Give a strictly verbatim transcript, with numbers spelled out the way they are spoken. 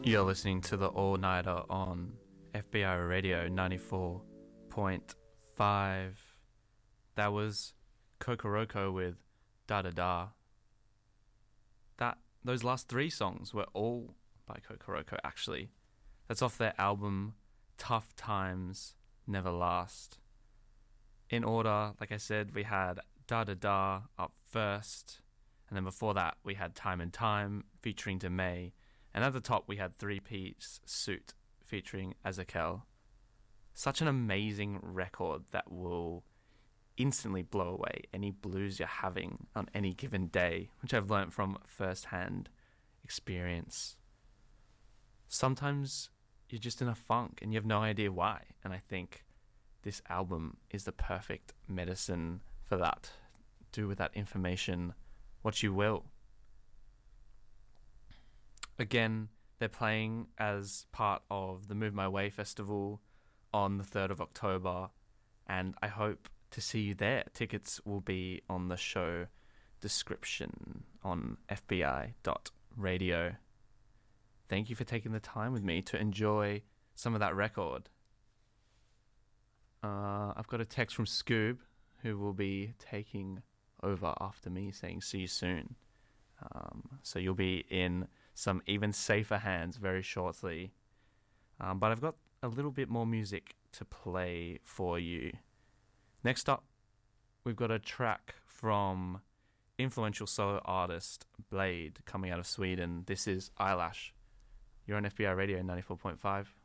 You're listening to the All Nighter on F B I Radio ninety-four point five. That was Kokoroko with Da Da Da. That those last three songs were all by Kokoroko, actually. That's off their album Tough Times Never Last. In order, like I said, we had Da Da Da up first, and then before that we had Time and Time featuring DeMay, and at the top we had Three Piece Suit featuring Azakel. Such an amazing record that will instantly blow away any blues you're having on any given day, which I've learnt from first-hand experience. Sometimes you're just in a funk and you have no idea why, and I think this album is the perfect medicine for that. Do with that information what you will. Again, they're playing as part of the Move My Way festival on the third of October, and I hope to see you there. Tickets will be on the show description on f b i dot radio. Thank you for taking the time with me to enjoy some of that record. Uh, I've got a text from Scoob, who will be taking over after me, saying see you soon. Um, so you'll be in some even safer hands very shortly. Um, but I've got a little bit more music to play for you. Next up, we've got a track from influential solo artist Blade coming out of Sweden. This is Eyelash. You're on F B I Radio ninety-four point five.